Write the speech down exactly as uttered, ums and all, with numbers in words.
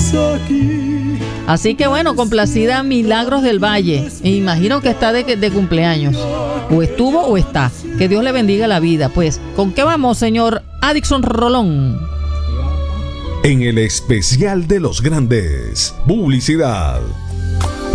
aquí. Así que bueno, complacida Milagros del Valle. Imagino que está de, de cumpleaños. O estuvo o está. Que Dios le bendiga la vida. Pues, ¿con qué vamos, señor Adixon Rolón? En el especial de los grandes, publicidad.